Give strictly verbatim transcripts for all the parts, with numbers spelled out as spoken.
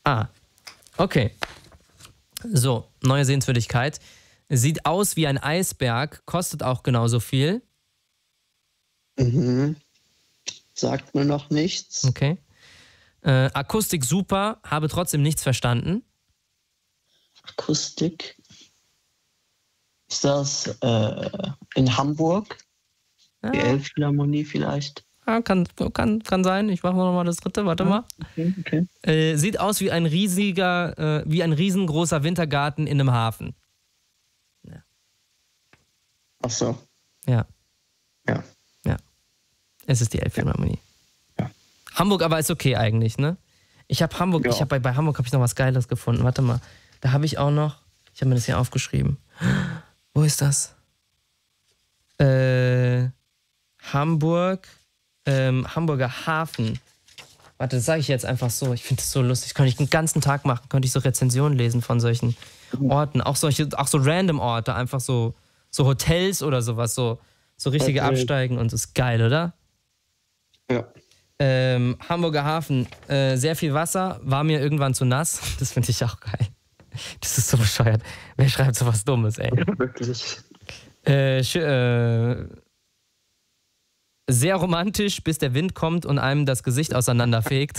Ah, okay. So, neue Sehenswürdigkeit. Sieht aus wie ein Eisberg, kostet auch genauso viel. Mhm. Sagt mir noch nichts. Okay. Äh, Akustik super, habe trotzdem nichts verstanden. Akustik. Ist das äh, in Hamburg? Ja. Die Elbphilharmonie vielleicht? Ja, kann, kann, kann sein. Ich mache noch mal das dritte. Warte mal. Okay, okay. Äh, sieht aus wie ein riesiger, äh, wie ein riesengroßer Wintergarten in einem Hafen. Ja. Ach so. Ja. Ja. Ja. Es ist die Elbphilharmonie. Ja. Hamburg aber ist okay eigentlich, ne? Ich habe Hamburg, Ja. ich habe bei, bei Hamburg habe ich noch was Geiles gefunden. Warte mal. Da habe ich auch noch, ich habe mir das hier aufgeschrieben. Wo ist das? Äh, Hamburg, ähm, Hamburger Hafen. Warte, das sage ich jetzt einfach so. Ich finde das so lustig. Könnte ich den ganzen Tag machen. Könnte ich so Rezensionen lesen von solchen Orten. Auch solche, auch so random Orte. Einfach so, so Hotels oder sowas. So, so richtige Okay. Absteigen. Und das ist geil, oder? Ja. Ähm, Hamburger Hafen. Äh, sehr viel Wasser. War mir irgendwann zu nass. Das finde ich auch geil. Das ist so bescheuert. Wer schreibt so was Dummes, ey? Ja, wirklich. Äh, sch- äh, sehr romantisch, bis der Wind kommt und einem das Gesicht auseinanderfegt.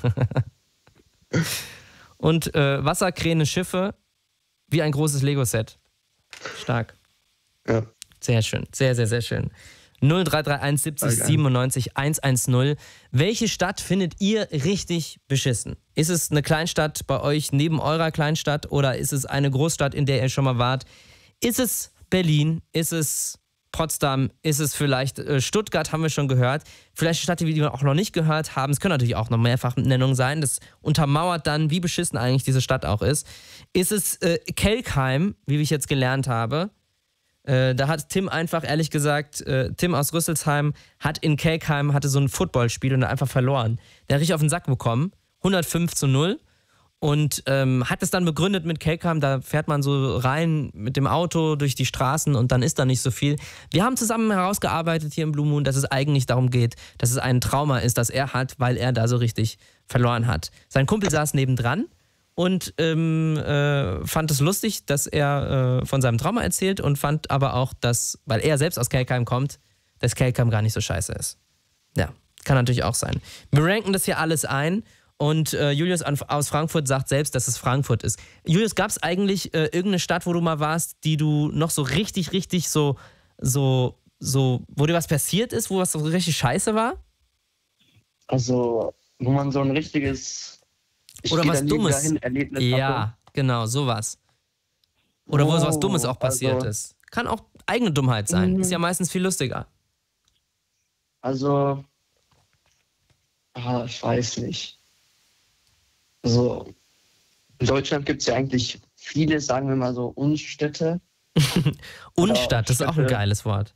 Und äh, Wasserkräne, Schiffe, wie ein großes Lego-Set. Stark. Ja. Sehr schön, sehr, sehr, sehr schön. null drei drei eins siebzig siebenundneunzig hundertzehn. Welche Stadt findet ihr richtig beschissen? Ist es eine Kleinstadt bei euch neben eurer Kleinstadt oder ist es eine Großstadt, in der ihr schon mal wart? Ist es Berlin? Ist es Potsdam? Ist es vielleicht äh, Stuttgart, haben wir schon gehört. Vielleicht eine Stadt, die wir auch noch nicht gehört haben. Es können natürlich auch noch mehrfach Nennungen sein. Das untermauert dann, wie beschissen eigentlich diese Stadt auch ist. Ist es äh, Kelkheim, wie ich jetzt gelernt habe? Äh, da hat Tim einfach, ehrlich gesagt, äh, Tim aus Rüsselsheim hat in Kelkheim, hatte so ein Footballspiel und hat einfach verloren. Der hat richtig auf den Sack bekommen, hundertfünf zu null und ähm, hat es dann begründet mit Kelkheim, da fährt man so rein mit dem Auto durch die Straßen und dann ist da nicht so viel. Wir haben zusammen herausgearbeitet hier im Blue Moon, dass es eigentlich darum geht, dass es ein Trauma ist, das er hat, weil er da so richtig verloren hat. Sein Kumpel saß nebendran und ähm, äh, fand es lustig, dass er äh, von seinem Trauma erzählt und fand aber auch, dass, weil er selbst aus Kelkheim kommt, dass Kelkheim gar nicht so scheiße ist. Ja, kann natürlich auch sein. Wir ranken das hier alles ein und äh, Julius an, aus Frankfurt sagt selbst, dass es Frankfurt ist. Julius, gab es eigentlich äh, irgendeine Stadt, wo du mal warst, die du noch so richtig, richtig so, so, so, wo dir was passiert ist, wo was so richtig scheiße war? Also, wo man so ein richtiges Ich Oder geh was da nie Dummes. wieder hin, Erlebnis Ja, hatte. genau, sowas. Oder wo Oh, so was Dummes auch passiert also- ist. Kann auch eigene Dummheit sein. Mhm. Ist ja meistens viel lustiger. Also, ah, ich weiß nicht. Also, in Deutschland gibt es ja eigentlich viele, sagen wir mal so, Unstädte. Unstadt, das ist auch ein Städte. geiles Wort.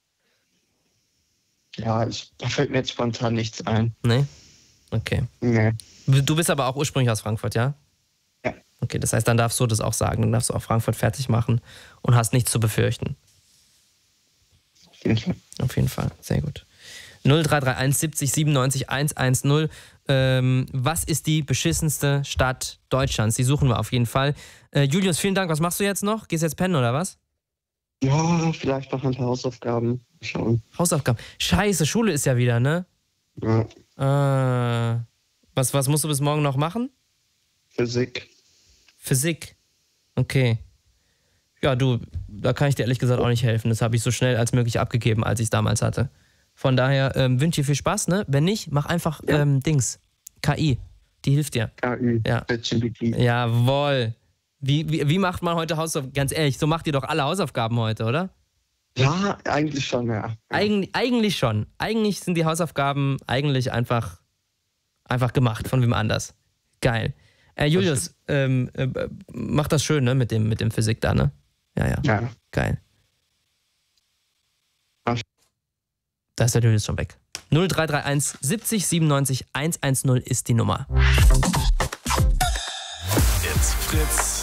Ja, ich, da fällt mir jetzt spontan nichts ein. Nee? Okay. Nee. Du bist aber auch ursprünglich aus Frankfurt, ja? Ja. Okay, das heißt, dann darfst du das auch sagen. Dann darfst du auch Frankfurt fertig machen und hast nichts zu befürchten. Auf jeden Fall. Auf jeden Fall, sehr gut. null drei drei eins siebzig siebenundneunzig hundertzehn. Ähm, was ist die beschissenste Stadt Deutschlands? Die suchen wir auf jeden Fall. Äh, Julius, vielen Dank. Was machst du jetzt noch? Gehst jetzt pennen oder was? Ja, vielleicht noch ein paar Hausaufgaben. Schauen. Hausaufgaben. Scheiße, Schule ist ja wieder, ne? Ja, Äh, was, was musst du bis morgen noch machen? Physik. Physik. Okay. Ja, du, da kann ich dir ehrlich gesagt auch nicht helfen. Das habe ich so schnell als möglich abgegeben, als ich es damals hatte. Von daher ähm, wünsche ich dir viel Spaß, ne? Wenn nicht, mach einfach Ja. ähm, Dings. K I. Die hilft dir. K I. Ja. ChatGPT. Jawohl. Wie, wie, wie macht man heute Hausaufgaben? Ganz ehrlich, so macht ihr doch alle Hausaufgaben heute, oder? Ja, eigentlich schon, ja. Eig eigentlich schon. Eigentlich sind die Hausaufgaben eigentlich einfach, einfach gemacht von wem anders. Geil. Äh, Julius, ähm, äh, mach das schön, ne, mit dem, mit dem Physik da, ne? Ja, ja. Ja. Geil. Ach. Da ist der Julius schon weg. null drei drei eins siebzig siebenundneunzig hundertzehn ist die Nummer. It's Fritz.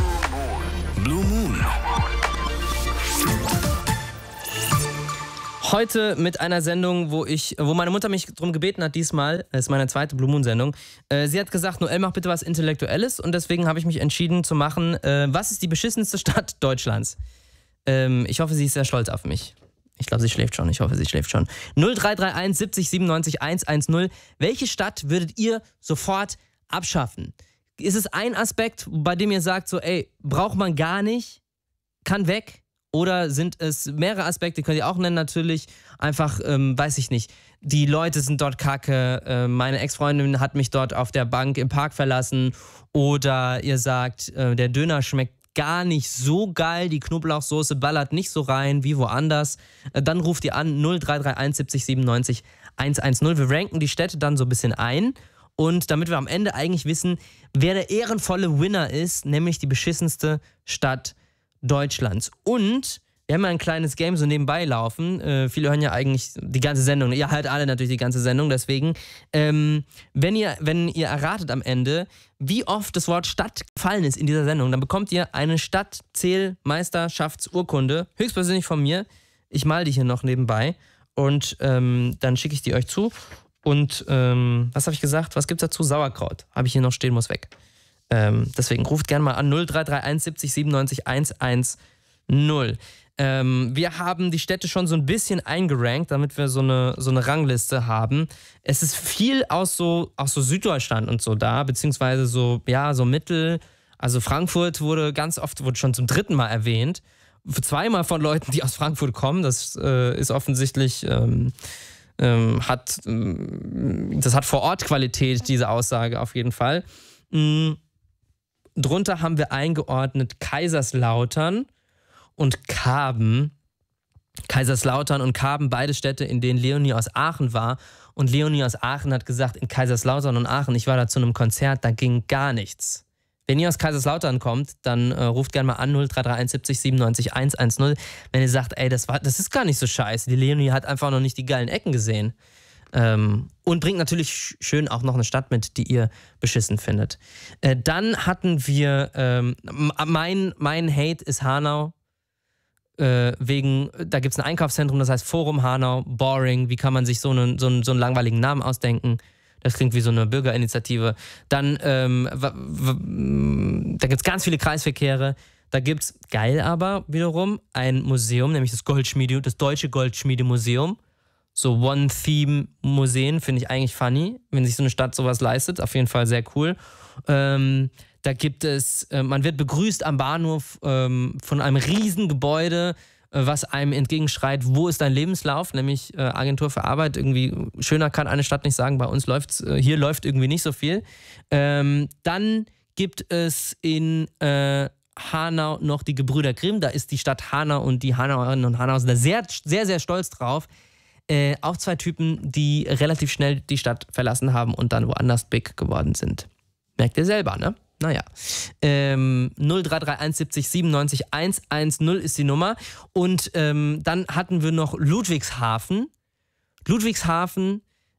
Blue Moon. Blue Moon. Heute mit einer Sendung, wo ich, wo meine Mutter mich darum gebeten hat diesmal, das ist meine zweite Blue Moon Sendung, äh, sie hat gesagt, Noel, mach bitte was Intellektuelles und deswegen habe ich mich entschieden zu machen, äh, was ist die beschissenste Stadt Deutschlands? Ähm, ich hoffe, sie ist sehr stolz auf mich. Ich glaube, sie schläft schon, ich hoffe, sie schläft schon. null drei drei eins siebzig siebenundneunzig hundertzehn. Welche Stadt würdet ihr sofort abschaffen? Ist es ein Aspekt, bei dem ihr sagt, so, ey, braucht man gar nicht, kann weg? Oder sind es mehrere Aspekte, könnt ihr auch nennen natürlich, einfach, ähm, weiß ich nicht, die Leute sind dort kacke, äh, meine Ex-Freundin hat mich dort auf der Bank im Park verlassen oder ihr sagt, äh, der Döner schmeckt gar nicht so geil, die Knoblauchsoße ballert nicht so rein wie woanders, äh, dann ruft ihr an null drei drei eins siebzig siebenundneunzig hundertzehn. Wir ranken die Städte dann so ein bisschen ein und damit wir am Ende eigentlich wissen, wer der ehrenvolle Winner ist, nämlich die beschissenste Stadt Deutschlands. Und wir haben ja ein kleines Game so nebenbei laufen. Äh, viele hören ja eigentlich die ganze Sendung. Ihr hört alle natürlich die ganze Sendung. Deswegen, ähm, wenn ihr, wenn ihr erratet am Ende, wie oft das Wort Stadt gefallen ist in dieser Sendung, dann bekommt ihr eine Stadtzählmeisterschaftsurkunde, höchstpersönlich von mir. Ich mal die hier noch nebenbei und ähm, dann schicke ich die euch zu. Und ähm, was habe ich gesagt? Was gibt's dazu? Sauerkraut. Habe ich hier noch stehen, muss weg. Ähm, deswegen ruft gerne mal an null drei drei eins siebzig siebenundneunzig hundertzehn. Ähm, wir haben die Städte schon so ein bisschen eingerankt, damit wir so eine, so eine Rangliste haben. Es ist viel aus so, aus so Süddeutschland und so da, beziehungsweise so, ja, so Mittel. Also Frankfurt wurde ganz oft, wurde schon zum dritten Mal erwähnt. Zweimal von Leuten, die aus Frankfurt kommen. Das äh, ist offensichtlich, ähm, ähm, hat, ähm, das hat vor Ort Qualität, diese Aussage auf jeden Fall. Mhm. Drunter haben wir eingeordnet Kaiserslautern und Karben. Kaiserslautern und Karben, beide Städte, in denen Leonie aus Aachen war. Und Leonie aus Aachen hat gesagt, in Kaiserslautern und Aachen, ich war da zu einem Konzert, da ging gar nichts. Wenn ihr aus Kaiserslautern kommt, dann äh, ruft gerne mal an null drei drei eins siebzig siebenundneunzig hundertzehn. Wenn ihr sagt, ey, das, war, das ist gar nicht so scheiße, die Leonie hat einfach noch nicht die geilen Ecken gesehen. Ähm, und bringt natürlich schön auch noch eine Stadt mit, die ihr beschissen findet. Äh, dann hatten wir, ähm, mein, mein Hate ist Hanau. Äh, wegen, da gibt es ein Einkaufszentrum, das heißt Forum Hanau, boring, wie kann man sich so einen, so einen, so einen langweiligen Namen ausdenken? Das klingt wie so eine Bürgerinitiative. Dann, ähm, w- w- da gibt es ganz viele Kreisverkehre. Da gibt es, geil aber wiederum, ein Museum, nämlich das Goldschmiede, das Deutsche Goldschmiedemuseum. So One-Theme-Museen finde ich eigentlich funny, wenn sich so eine Stadt sowas leistet. Auf jeden Fall sehr cool. Ähm, da gibt es, äh, man wird begrüßt am Bahnhof ähm, von einem riesen Gebäude, äh, was einem entgegenschreit, wo ist dein Lebenslauf? Nämlich äh, Agentur für Arbeit. Irgendwie schöner kann eine Stadt nicht sagen, bei uns läuft's, äh, hier läuft irgendwie nicht so viel. Ähm, dann gibt es in äh, Hanau noch die Gebrüder Grimm. Da ist die Stadt Hanau und die Hanauerinnen und Hanauer sind da sehr, sehr, sehr stolz drauf. Äh, auch zwei Typen, die relativ schnell die Stadt verlassen haben und dann woanders big geworden sind. Merkt ihr selber, ne? Naja. Ähm, null drei drei eins siebzig siebenundneunzig hundertzehn ist die Nummer. Und ähm, dann hatten wir noch Ludwigshafen. Ludwigshafen,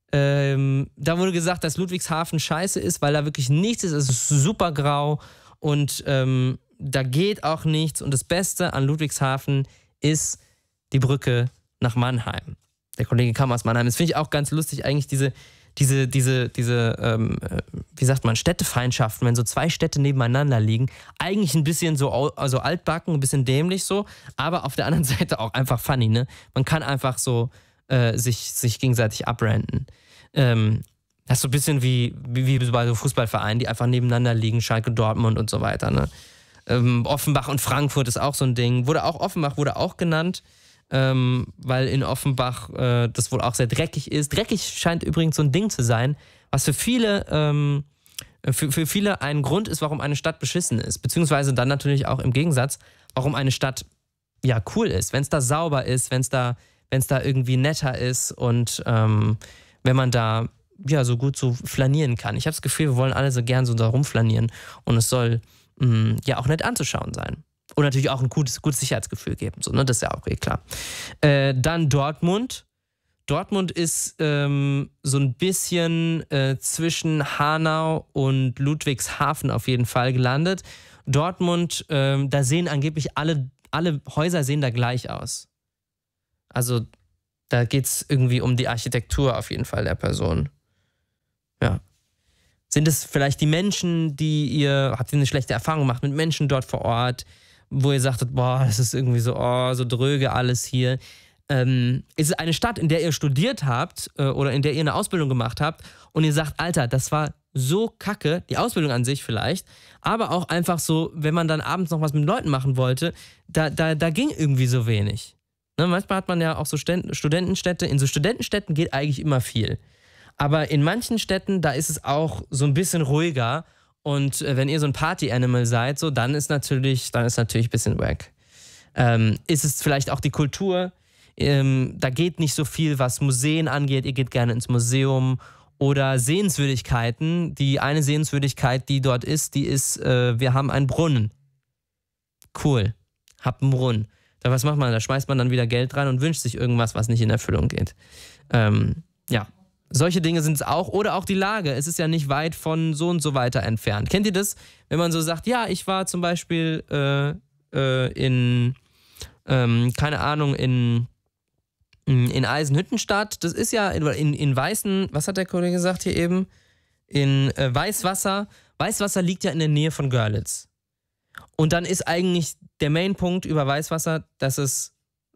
ähm, da wurde gesagt, dass Ludwigshafen scheiße ist, weil da wirklich nichts ist. Es ist super grau und ähm, da geht auch nichts. Und das Beste an Ludwigshafen ist die Brücke nach Mannheim. Der Kollege kam aus Mannheim. Das finde ich auch ganz lustig, eigentlich diese, diese, diese, diese, ähm, wie sagt man, Städtefeindschaften, wenn so zwei Städte nebeneinander liegen. Eigentlich ein bisschen so also altbacken, ein bisschen dämlich so, aber auf der anderen Seite auch einfach funny, ne? Man kann einfach so äh, sich, sich gegenseitig abranden. Ähm, das ist so ein bisschen wie, wie, wie bei so Fußballvereinen, die einfach nebeneinander liegen, Schalke, Dortmund und so weiter, ne? Ähm, Offenbach und Frankfurt ist auch so ein Ding. Wurde auch, Offenbach wurde auch genannt. Ähm, weil in Offenbach äh, das wohl auch sehr dreckig ist. Dreckig scheint übrigens so ein Ding zu sein, was für viele, ähm, für, für viele ein Grund ist, warum eine Stadt beschissen ist. Beziehungsweise dann natürlich auch im Gegensatz, warum eine Stadt ja cool ist. Wenn es da sauber ist, wenn es da, wenn es da irgendwie netter ist und ähm, wenn man da ja so gut so flanieren kann. Ich habe das Gefühl, wir wollen alle so gern so da rumflanieren und es soll mh, ja auch nett anzuschauen sein. Und natürlich auch ein gutes, gutes Sicherheitsgefühl geben. So, ne? Das ist ja auch eh klar. Äh, dann Dortmund. Dortmund ist ähm, so ein bisschen äh, zwischen Hanau und Ludwigshafen auf jeden Fall gelandet. Dortmund, ähm, da sehen angeblich alle, alle Häuser sehen da gleich aus. Also Da geht es irgendwie um die Architektur auf jeden Fall der Person. Ja. Sind es vielleicht die Menschen, die ihr, habt ihr eine schlechte Erfahrung gemacht mit Menschen dort vor Ort, wo ihr sagtet, boah, das ist irgendwie so, oh, so dröge alles hier. Ähm, ist es eine Stadt, in der ihr studiert habt äh, oder in der ihr eine Ausbildung gemacht habt und ihr sagt, Alter, das war so kacke, die Ausbildung an sich vielleicht, aber auch einfach so, wenn man dann abends noch was mit Leuten machen wollte, da, da, da ging irgendwie so wenig. Ne, manchmal hat man ja auch so Ständ- Studentenstädte, in so Studentenstädten geht eigentlich immer viel. Aber in manchen Städten, da ist es auch so ein bisschen ruhiger und äh, wenn ihr so ein Party-Animal seid, so, dann ist natürlich, dann ist natürlich ein bisschen wack. Ähm, ist es vielleicht auch die Kultur? Ähm, da geht nicht so viel, was Museen angeht, ihr geht gerne ins Museum oder Sehenswürdigkeiten. Die eine Sehenswürdigkeit, die dort ist, die ist, äh, wir haben einen Brunnen. Cool, habt einen Brunnen. Da was macht man? Da schmeißt man dann wieder Geld rein und wünscht sich irgendwas, was nicht in Erfüllung geht. Ähm, ja, solche Dinge sind es auch. Oder auch die Lage. Es ist ja nicht weit von so und so weiter entfernt. Kennt ihr das? Wenn man so sagt, ja, ich war zum Beispiel äh, äh, in, ähm, keine Ahnung, in in Eisenhüttenstadt, das ist ja in, in Weißen, was hat der Kollege gesagt hier eben? In äh, Weißwasser. Weißwasser liegt ja in der Nähe von Görlitz. Und dann ist eigentlich der Mainpunkt über Weißwasser, dass es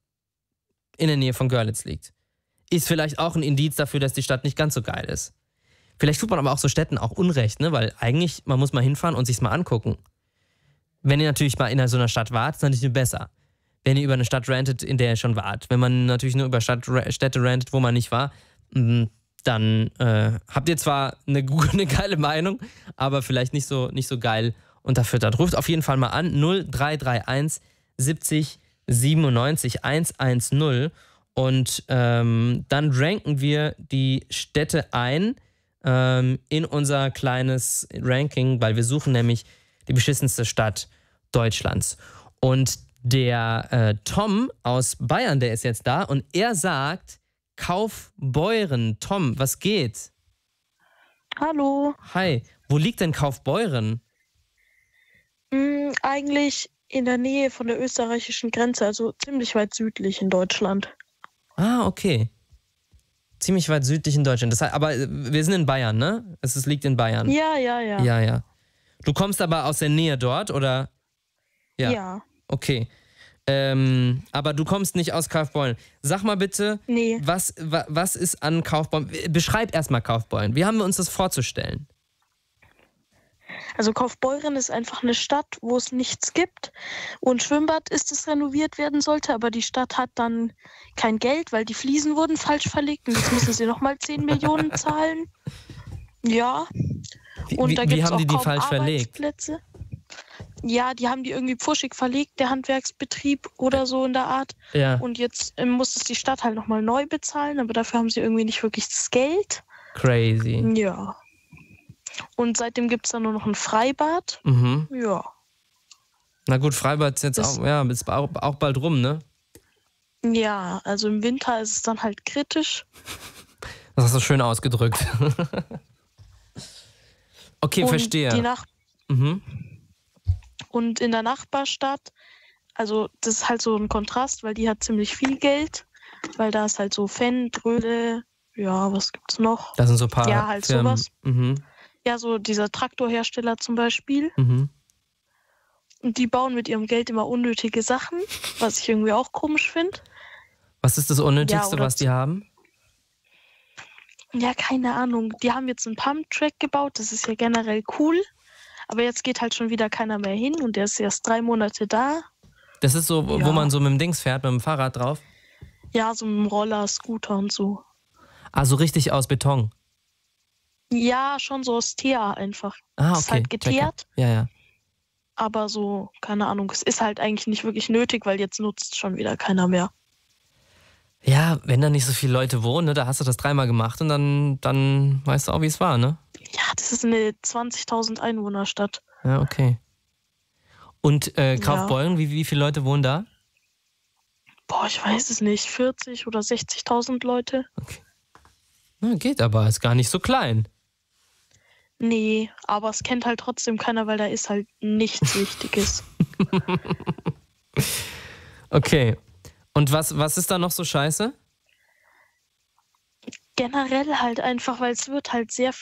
in der Nähe von Görlitz liegt. Ist vielleicht auch ein Indiz dafür, dass die Stadt nicht ganz so geil ist. Vielleicht tut man aber auch so Städten auch Unrecht, ne? Weil eigentlich, man muss mal hinfahren und sich's mal angucken. Wenn ihr natürlich mal in so einer Stadt wart, ist natürlich besser. Wenn ihr über eine Stadt rantet, in der ihr schon wart. Wenn man natürlich nur über Stadt, Städte rantet, wo man nicht war, dann äh, habt ihr zwar eine, eine geile Meinung, aber vielleicht nicht so, nicht so geil unterfüttert. Ruft auf jeden Fall mal an, null drei drei eins siebzig siebenundneunzig hundertzehn und ähm, dann ranken wir die Städte ein ähm, in unser kleines Ranking, weil wir suchen nämlich die beschissenste Stadt Deutschlands. Und der äh, Tom aus Bayern, der ist jetzt da und er sagt Kaufbeuren. Tom, was geht? Hallo. Hi, wo liegt denn Kaufbeuren? Mm, eigentlich in der Nähe von der österreichischen Grenze, also ziemlich weit südlich in Deutschland. Ah, okay. Ziemlich weit südlich in Deutschland. Das heißt, aber wir sind in Bayern, ne? Es ist, liegt in Bayern. Ja, ja, ja. Ja, ja. Du kommst aber aus der Nähe dort, oder? Ja. Ja. Okay. Ähm, aber du kommst nicht aus Kaufbeuren. Sag mal bitte, nee. was, wa, was ist an Kaufbeuren? Beschreib erstmal Kaufbeuren. Wie haben wir uns das vorzustellen? Also Kaufbeuren ist einfach eine Stadt, wo es nichts gibt. Und Schwimmbad ist, das renoviert werden sollte, aber die Stadt hat dann kein Geld, weil die Fliesen wurden falsch verlegt und jetzt müssen sie nochmal zehn Millionen zahlen. Ja. Und wie, da gibt es auch die die kaum falsch Arbeitsplätze. Verlegt? Ja, die haben die irgendwie pfuschig verlegt, der Handwerksbetrieb oder so in der Art. Ja. Und jetzt ähm, muss es die Stadt halt nochmal neu bezahlen, aber dafür haben sie irgendwie nicht wirklich das Geld. Crazy. Ja. Und seitdem gibt es dann nur noch ein Freibad. Mhm. Ja. Na gut, Freibad ist jetzt das, auch, ja, ist auch, auch bald rum, ne? Ja, also im Winter ist es dann halt kritisch. Das hast du schön ausgedrückt. Okay, und verstehe. Die Nach- mhm. Und in der Nachbarstadt, also das ist halt so ein Kontrast, weil die hat ziemlich viel Geld, weil da ist halt so Fendt, Röhle, ja, was gibt's noch? Da sind so ein paar Ja, halt Firmen. sowas. Mhm. Ja, so dieser Traktorhersteller zum Beispiel. Mhm. Und die bauen mit ihrem Geld immer unnötige Sachen, was ich irgendwie auch komisch finde. Was ist das Unnötigste, ja, was die haben? Ja, keine Ahnung. Die haben jetzt einen Pumptrack gebaut, das ist ja generell cool. Aber jetzt geht halt schon wieder keiner mehr hin und der ist erst drei Monate da. Das ist so, ja. wo man so mit dem Dings fährt, mit dem Fahrrad drauf? Ja, so mit dem Roller, Scooter und so. Ah, so richtig aus Beton? Ja, schon so aus Teer einfach. Ah, okay. Das ist halt geteert. Ja, ja. Aber so, keine Ahnung, es ist halt eigentlich nicht wirklich nötig, weil jetzt nutzt schon wieder keiner mehr. Ja, wenn da nicht so viele Leute wohnen, ne, da hast du das dreimal gemacht und dann, dann weißt du auch, wie es war, ne? Ja, das ist eine zwanzigtausend Einwohnerstadt. Ja, okay. Und äh, Kaufbeuren, ja. wie, wie viele Leute wohnen da? Boah, ich weiß es nicht, vierzig oder sechzigtausend Leute. Okay. Na, geht aber, ist gar nicht so klein. Nee, aber es kennt halt trotzdem keiner, weil da ist halt nichts Wichtiges. Okay. Und was, was ist da noch so scheiße? generell halt einfach, weil es wird halt sehr